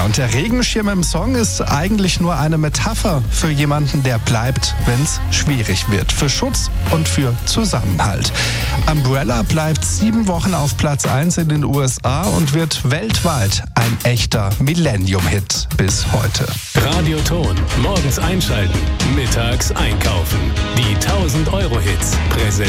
und der Regenschirm im Song ist eigentlich nur eine Metapher für jemanden, der bleibt, wenn's schwierig wird. Für Schutz und für Zusammenhalt. Umbrella bleibt 7 Wochen auf Platz 1 in den USA und wird weltweit ein echter Millennium-Hit bis heute. Radioton. Morgens einschalten, mittags einkaufen. Die 1000 Euro Hits.